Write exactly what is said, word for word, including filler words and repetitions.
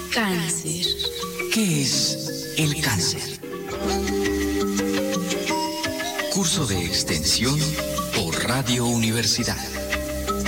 Cáncer. ¿Qué es el cáncer? Curso de extensión por Radio Universidad.